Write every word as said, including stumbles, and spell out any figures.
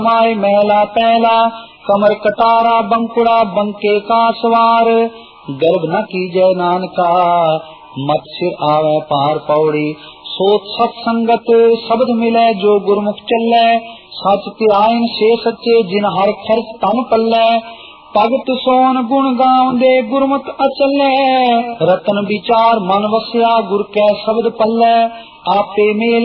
माए महला पहला, कमर कटारा बंकुड़ा बंके का सवार, गर्भ न कीजय नानका मत सिर आवे पार पौड़ी। सोच सत्संगत शब्द मिले जो गुरमुख चले, सच तिराइन से सच्चे जिन हर खर्च तन पल्ले। भगत सोन गुण गावंदे गुरमुख अचले, रतन विचार मन वस्या गुर कै शब्द पल्ले। आपे मेल